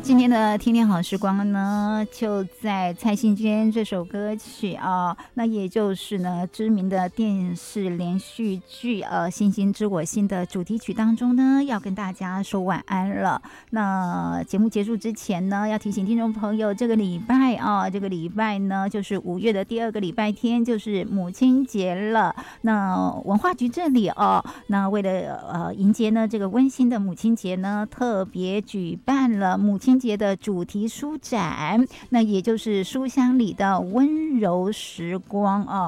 今天的天天好时光呢，就在蔡幸娟这首歌曲啊，那也就是呢知名的电视连续剧星星知我心的主题曲当中呢，要跟大家说晚安了。那节目结束之前呢，要提醒听众朋友，这个礼拜呢就是5月的第2个礼拜天，就是母亲节了。那文化局这里那为了迎接呢这个温馨的母亲节呢，特别举办了母亲节的主题书展，那也就是书香里的温柔时光